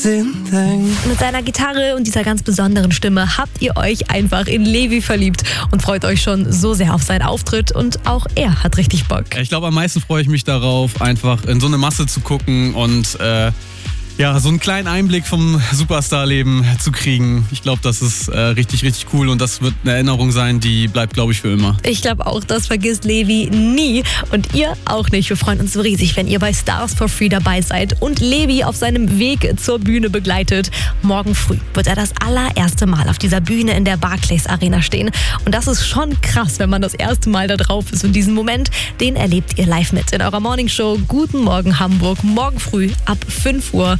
Mit seiner Gitarre und dieser ganz besonderen Stimme habt ihr euch einfach in Levi verliebt und freut euch schon so sehr auf seinen Auftritt und auch er hat richtig Bock. Ich glaube, am meisten freue ich mich darauf, einfach in so eine Masse zu gucken und so einen kleinen Einblick vom Superstar-Leben zu kriegen. Ich glaube, das ist richtig, richtig cool und das wird eine Erinnerung sein, die bleibt, glaube ich, für immer. Ich glaube auch, das vergisst Levi nie und ihr auch nicht. Wir freuen uns so riesig, wenn ihr bei Stars for Free dabei seid und Levi auf seinem Weg zur Bühne begleitet. Morgen früh wird er das allererste Mal auf dieser Bühne in der Barclays Arena stehen und das ist schon krass, wenn man das erste Mal da drauf ist und diesen Moment, den erlebt ihr live mit in eurer Morningshow Guten Morgen Hamburg, morgen früh ab 5 Uhr.